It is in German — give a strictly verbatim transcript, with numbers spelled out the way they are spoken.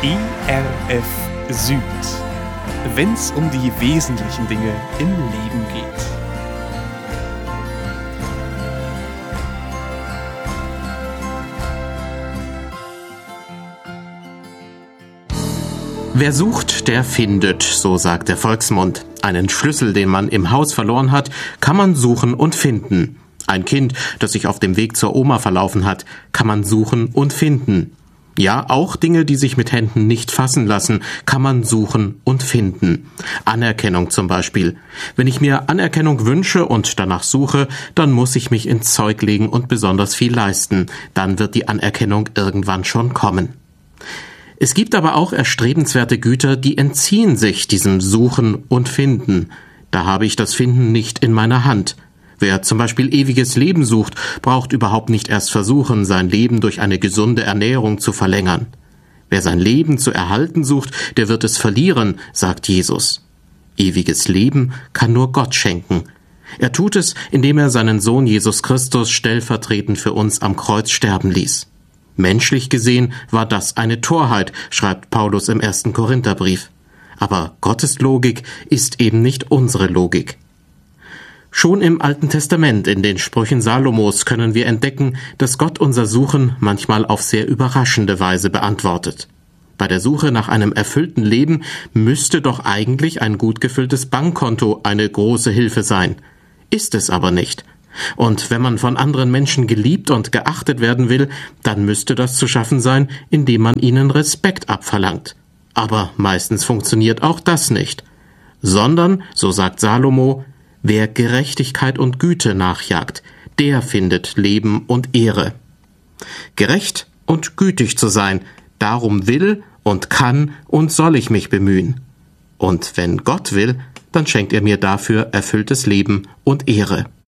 E R F Süd, wenn's um die wesentlichen Dinge im Leben geht. Wer sucht, der findet, so sagt der Volksmund. Einen Schlüssel, den man im Haus verloren hat, kann man suchen und finden. Ein Kind, das sich auf dem Weg zur Oma verlaufen hat, kann man suchen und finden. Ja, auch Dinge, die sich mit Händen nicht fassen lassen, kann man suchen und finden. Anerkennung zum Beispiel. Wenn ich mir Anerkennung wünsche und danach suche, dann muss ich mich ins Zeug legen und besonders viel leisten. Dann wird die Anerkennung irgendwann schon kommen. Es gibt aber auch erstrebenswerte Güter, die entziehen sich diesem Suchen und Finden. Da habe ich das Finden nicht in meiner Hand. Wer zum Beispiel ewiges Leben sucht, braucht überhaupt nicht erst versuchen, sein Leben durch eine gesunde Ernährung zu verlängern. Wer sein Leben zu erhalten sucht, der wird es verlieren, sagt Jesus. Ewiges Leben kann nur Gott schenken. Er tut es, indem er seinen Sohn Jesus Christus stellvertretend für uns am Kreuz sterben ließ. Menschlich gesehen war das eine Torheit, schreibt Paulus im ersten Korintherbrief. Aber Gottes Logik ist eben nicht unsere Logik. Schon im Alten Testament, in den Sprüchen Salomos, können wir entdecken, dass Gott unser Suchen manchmal auf sehr überraschende Weise beantwortet. Bei der Suche nach einem erfüllten Leben müsste doch eigentlich ein gut gefülltes Bankkonto eine große Hilfe sein. Ist es aber nicht. Und wenn man von anderen Menschen geliebt und geachtet werden will, dann müsste das zu schaffen sein, indem man ihnen Respekt abverlangt. Aber meistens funktioniert auch das nicht. Sondern, so sagt Salomo, wer Gerechtigkeit und Güte nachjagt, der findet Leben und Ehre. Gerecht und gütig zu sein, darum will und kann und soll ich mich bemühen. Und wenn Gott will, dann schenkt er mir dafür erfülltes Leben und Ehre.